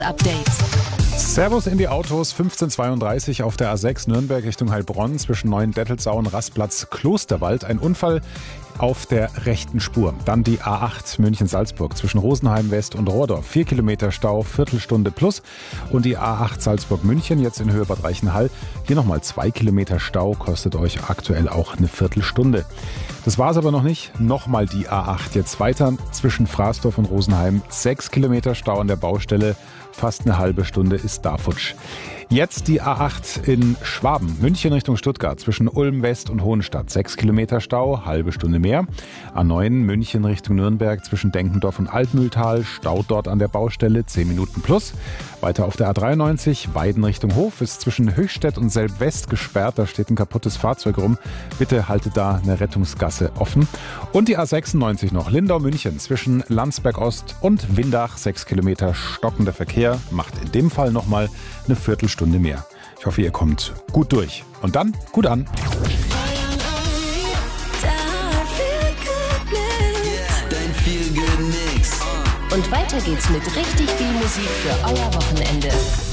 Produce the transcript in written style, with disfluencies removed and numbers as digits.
Update. Servus in die Autos, 15:32 auf der A6 Nürnberg Richtung Heilbronn zwischen Neuendettelsau und Rastplatz Klosterwald. Ein Unfall auf der rechten Spur. Dann die A8 München-Salzburg zwischen Rosenheim West und Rohrdorf. 4 Kilometer Stau, Viertelstunde plus. Und die A8 Salzburg-München jetzt in Höhe Bad Reichenhall. Hier nochmal 2 Kilometer Stau, kostet euch aktuell auch eine Viertelstunde. Das war's aber noch nicht. Nochmal die A8 jetzt weiter zwischen Fraßdorf und Rosenheim. 6 Kilometer Stau an der Baustelle. Fast eine halbe Stunde ist da futsch. Jetzt die A8 in Schwaben, München Richtung Stuttgart, zwischen Ulm West und Hohenstadt. 6 Kilometer Stau, halbe Stunde mehr. A9 München Richtung Nürnberg, zwischen Denkendorf und Altmühltal. Stau dort an der Baustelle, 10 Minuten plus. Weiter auf der A93, Weiden Richtung Hof, ist zwischen Höchstädt und Selb-West gesperrt. Da steht ein kaputtes Fahrzeug rum. Bitte haltet da eine Rettungsgasse offen. Und die A96 noch, Lindau München, zwischen Landsberg Ost und Windach. 6 Kilometer stockender Verkehr, macht in dem Fall nochmal eine Viertelstunde mehr. Ich hoffe, ihr kommt gut durch. Und dann gut an. Und weiter geht's mit richtig viel Musik für euer Wochenende.